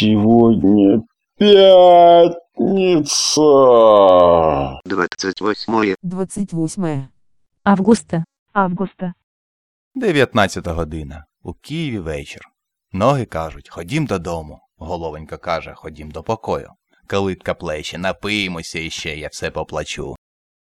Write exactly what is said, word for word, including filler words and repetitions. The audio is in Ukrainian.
Сегодня пятница. двадцать восьмое. двадцать восьмое августа. августа. дев'ятнадцята година. У Києві вечір. Ноги кажуть, ходім додому. Головонька каже, ходім до покою. Калитка плече, напиємося іще, я все поплачу.